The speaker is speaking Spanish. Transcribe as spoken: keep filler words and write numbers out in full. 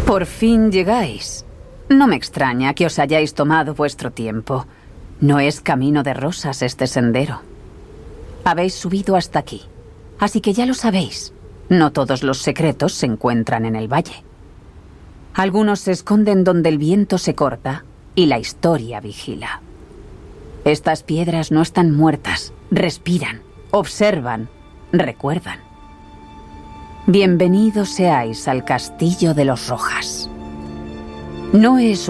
Por fin llegáis. No me extraña que os hayáis tomado vuestro tiempo. No es camino de rosas este sendero. Habéis subido hasta aquí, así que ya lo sabéis. No todos los secretos se encuentran en el valle. Algunos se esconden donde el viento se corta y la historia vigila. Estas piedras no están muertas, respiran, observan, recuerdan. Bienvenidos seáis al castillo de los Rojas. No es